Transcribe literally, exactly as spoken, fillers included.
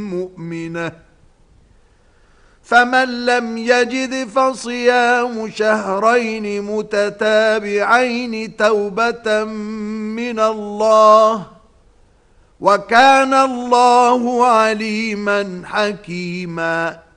مؤمنة فمن لم يجد فصيام شهرين متتابعين توبة من الله وكان الله عليما حكيما